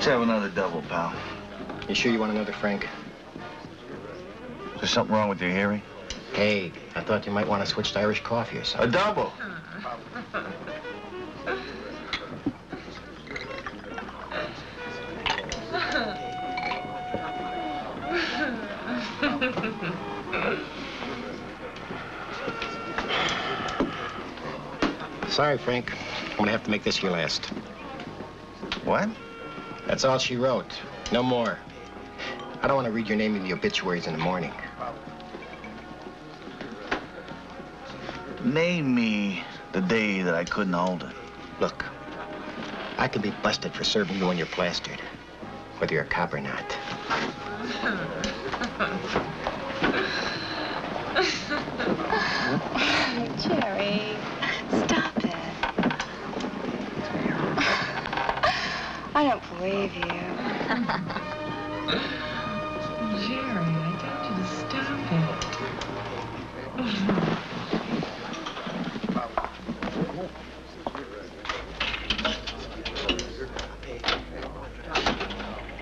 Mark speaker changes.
Speaker 1: Let's have another double, pal.
Speaker 2: You sure you want another, Frank?
Speaker 1: Is there something wrong with your hearing?
Speaker 2: Hey, I thought you might want to switch to Irish coffee or something.
Speaker 1: A double.
Speaker 2: Sorry, Frank. I'm gonna have to make this your last.
Speaker 1: What?
Speaker 2: That's all she wrote. No more. I don't want to read your name in the obituaries in the morning.
Speaker 1: Name me the day that I couldn't hold it.
Speaker 2: Look, I could be busted for serving you when you're plastered, whether you're a cop or not.
Speaker 3: Jerry, stop it. I don't believe you.
Speaker 4: Jerry, I told you to stop it.